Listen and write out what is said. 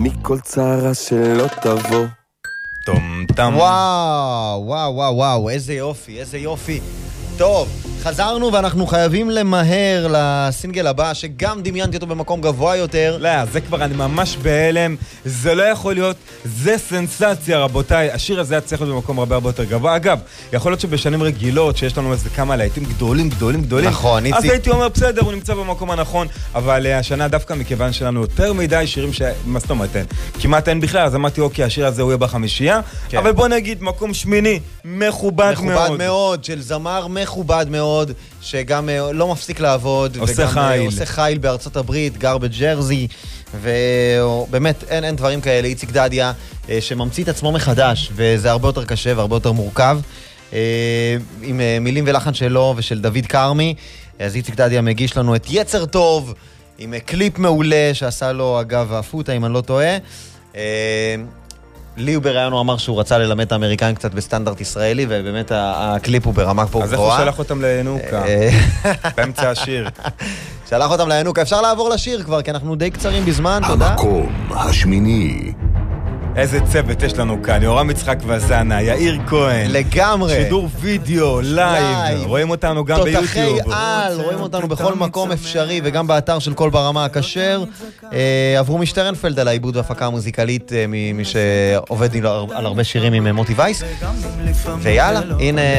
מכל צרה שלא תבוא. טום טם. וואו, וואו, וואו, וואו, איזה יופי, איזה יופי. טוב, חזרנו ואנחנו חייבים למהר לסינגל הבא, שגם דמיינתי אותו במקום גבוה יותר. לא, זה כבר אני ממש בהלם, זה לא יכול להיות, זה סנסציה רבותיי, השיר הזה היה צריך להיות במקום הרבה יותר גבוה. אגב, יכול להיות שבשנים רגילות, שיש לנו איזה כמה להיטים גדולים, נכון, אז הייתי אומר בסדר, הוא נמצא במקום הנכון, אבל השנה דווקא מכיוון שלנו יותר מדי שירים מה זאת אומרת, כמעט אין בכלל, אז אמרתי אוקיי, השיר הזה הוא יהיה בחמישייה, אבל בוא נגיד מקום שמיני, מכובד מאוד, של זמר מכובד מאוד, שגם לא מפסיק לעבוד, עושה חיל. עושה חיל בארצות הברית, גר בג'רזי, ובאמת אין דברים כאלה. איציק דדיה שממציא את עצמו מחדש, וזה הרבה יותר קשה והרבה יותר מורכב, עם מילים ולחן שלו ושל דוד קרמי. אז איציק דדיה מגיש לנו את יצר טוב, עם קליפ מעולה שעשה לו אגב הפוטה, אם אני לא טועה. לי הוא בראיון הוא אמר שהוא רצה ללמד את האמריקאים קצת בסטנדרט ישראלי, ובאמת הקליפ הוא ברמה פה גבוהה. אז איך הוא שלח אותם לינוקה? באמצע השיר. שלח אותם לינוקה. אפשר לעבור לשיר כבר, כי אנחנו די קצרים בזמן, תודה. המקום השמיני. איזה צוות יש לנו כאן, יורם יצחק וזנה, יאיר כהן. לגמרי. שידור וידאו, לייב. רואים אותנו גם ביוטיוב. תותחי על, רואים אותנו בכל מקום אפשרי, וגם באתר של כל ברמה הכשר. עברו משטרנפלד על העיבוד והפקה המוזיקלית, ממי שעובד על הרבה שירים עם מוטי וייס. ויאללה, הנה